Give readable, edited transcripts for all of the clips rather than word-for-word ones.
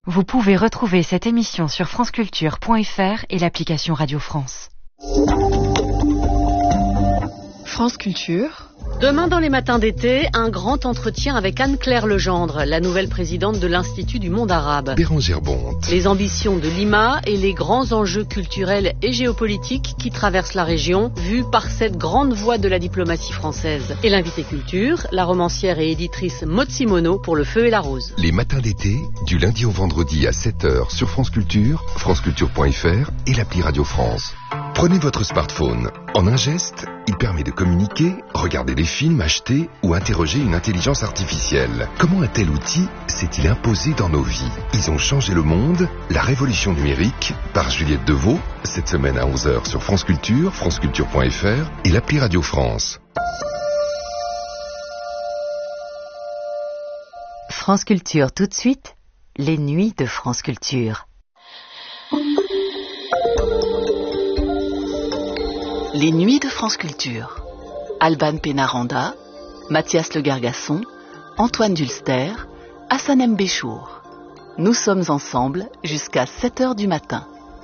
Vous pouvez retrouver cette émission sur franceculture.fr et l'application Radio France. France Culture. Demain dans les matins d'été, un grand entretien avec Anne-Claire Legendre, la nouvelle présidente de l'Institut du monde arabe. Bérangère Bonte. Les ambitions de Lima et les grands enjeux culturels et géopolitiques qui traversent la région, vus par cette grande voix de la diplomatie française. Et l'invité culture, la romancière et éditrice Maud Simoneau pour Le Feu et la Rose. Les matins d'été, du lundi au vendredi à 7h sur France Culture, franceculture.fr et l'appli Radio France. Prenez votre smartphone. En un geste, il permet de communiquer, regarder des films, acheter ou interroger une intelligence artificielle. Comment un tel outil s'est-il imposé dans nos vies? Ils ont changé le monde, la révolution numérique, par Juliette Deveau, cette semaine à 11h sur France Culture, franceculture.fr et l'appli Radio France. France Culture tout de suite, les nuits de France Culture. Les nuits de France Culture. Alban Pénaranda, Mathias Le Gargasson, Antoine Dulster, Hassan M. Béchour. Nous sommes ensemble jusqu'à 7h du matin.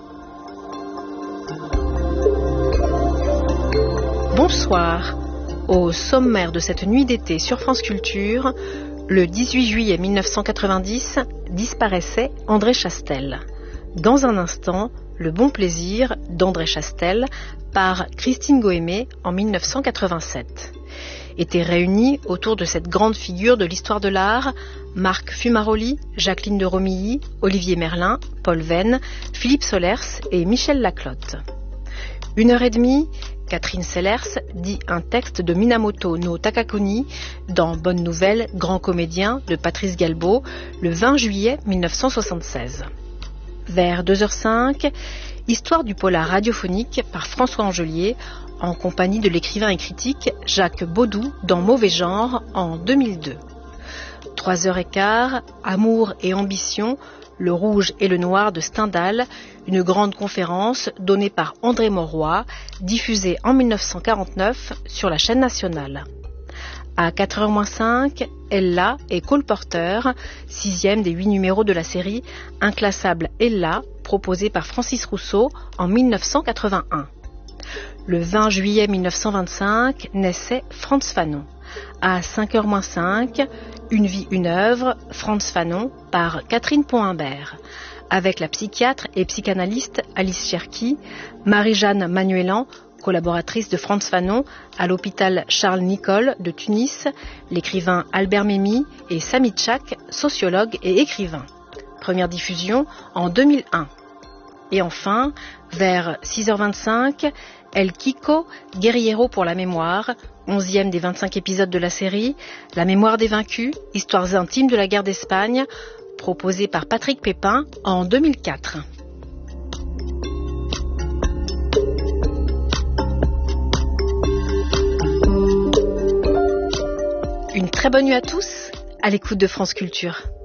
Bonsoir. Au sommaire de cette nuit d'été sur France Culture, le 18 juillet 1990, disparaissait André Chastel. Dans un instant, Le bon plaisir d'André Chastel par Christine Goémé en 1987. Étaient réunis autour de cette grande figure de l'histoire de l'art Marc Fumaroli, Jacqueline de Romilly, Olivier Merlin, Paul Venn, Philippe Solers et Michel Laclotte. 1h30, Catherine Sellers dit un texte de Minamoto no Takakuni dans Bonne Nouvelle, grand comédien de Patrice Galbaud le 20 juillet 1976. Vers 2h05, histoire du polar radiophonique par François Angelier en compagnie de l'écrivain et critique Jacques Baudou dans Mauvais genre en 2002. 3h15, Amour et ambition, le rouge et le noir de Stendhal, une grande conférence donnée par André Mauroy, diffusée en 1949 sur la chaîne nationale. À 4h-5, Ella et Cole Porter, 6e des 8 numéros de la série Inclassable Ella, proposée par Francis Rousseau en 1981. Le 20 juillet 1925 naissait Frantz Fanon. À 5h-5, Une vie, une œuvre, Frantz Fanon par Catherine Pont-Imbert, avec la psychiatre et psychanalyste Alice Cherki, Marie-Jeanne Manuelan, collaboratrice de Frantz Fanon à l'hôpital Charles Nicolle de Tunis, l'écrivain Albert Memmi et Sami Tchak, sociologue et écrivain. Première diffusion en 2001. Et enfin, vers 6h25, El Kiko, Guerriero pour la mémoire, 11e des 25 épisodes de la série, La mémoire des vaincus, histoires intimes de la guerre d'Espagne, proposée par Patrick Pépin en 2004. Une très bonne nuit à tous, à l'écoute de France Culture.